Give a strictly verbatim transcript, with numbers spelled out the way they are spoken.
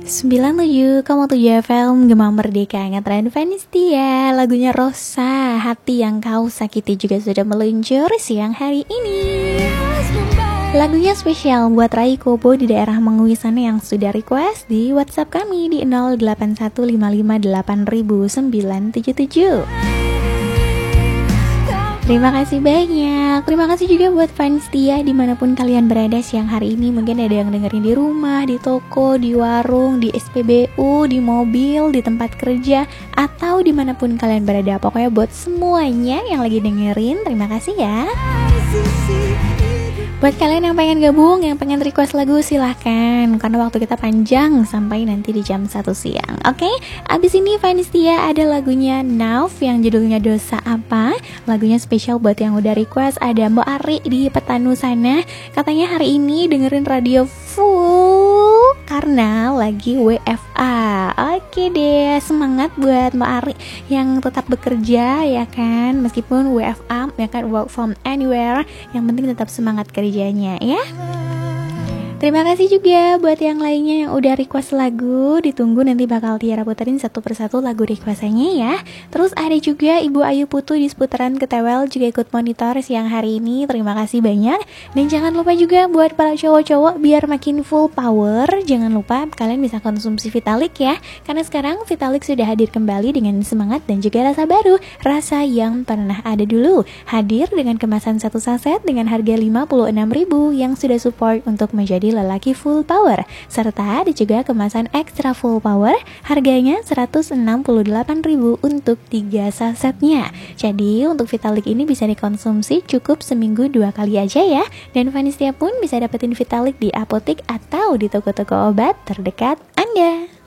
sembilan tujuh koma tujuh F M Gema Merdeka ngetren Venistia. Lagunya Rosa, Hati Yang Kau Sakiti juga sudah meluncur siang hari ini. Lagunya spesial buat Rai Kobo di daerah Mengui sana yang sudah request di WhatsApp kami di nol delapan satu lima lima delapan sembilan tujuh tujuh. Terima kasih banyak. Terima kasih juga buat fans setia dimanapun kalian berada siang hari ini. Mungkin ada yang dengerin di rumah, di toko, di warung, di S P B U, di mobil, di tempat kerja, atau dimanapun kalian berada. Pokoknya buat semuanya yang lagi dengerin, terima kasih ya. Buat kalian yang pengen gabung, yang pengen request lagu, silahkan, karena waktu kita panjang sampai nanti di jam satu siang. Oke, okay? Abis ini Venistia ada lagunya Nauf yang judulnya Dosa Apa. Lagunya spesial buat yang udah request. Ada Mbak Ari di Petanu sana. Katanya hari ini dengerin radio full karena lagi W F A. Oke deh, semangat buat Mbak Ari yang tetap bekerja ya kan, meskipun W F A ya kan, work from anywhere. Yang penting tetap semangat kerjanya ya. Terima kasih juga buat yang lainnya yang udah request lagu. Ditunggu nanti bakal Tiara puterin satu persatu lagu requestannya ya. Terus ada juga Ibu Ayu Putu di seputaran Ketewel juga ikut monitor siang hari ini. Terima kasih banyak. Dan jangan lupa juga buat para cowok-cowok biar makin full power, jangan lupa kalian bisa konsumsi Vitalik ya. Karena sekarang Vitalik sudah hadir kembali dengan semangat dan juga rasa baru, rasa yang pernah ada dulu. Hadir dengan kemasan satu saset dengan harga lima puluh enam ribu yang sudah support untuk menjadi lelaki full power. Serta ada juga kemasan extra full power, harganya seratus enam puluh delapan ribu untuk tiga sasetnya. Jadi untuk Vitalik ini bisa dikonsumsi cukup seminggu dua kali aja ya. Dan Venistia pun bisa dapetin Vitalik di apotek atau di toko-toko obat terdekat Anda.